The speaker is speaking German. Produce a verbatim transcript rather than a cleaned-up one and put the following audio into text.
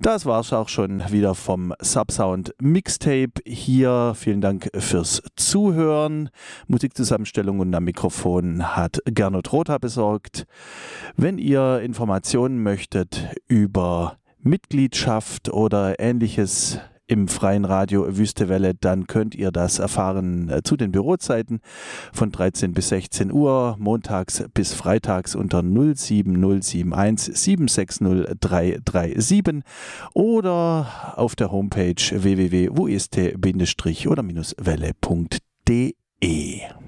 Das war's auch schon wieder vom Subsound Mixtape hier. Vielen Dank fürs Zuhören. Musikzusammenstellung und am Mikrofon hat Gernot Rother besorgt. Wenn ihr Informationen möchtet über Mitgliedschaft oder Ähnliches im freien Radio Wüste Welle, dann könnt ihr das erfahren äh, zu den Bürozeiten von dreizehn bis sechzehn Uhr, montags bis freitags unter null sieben null sieben eins sieben sechs null drei drei sieben oder auf der Homepage w w w punkt w i s t oder welle punkt d e.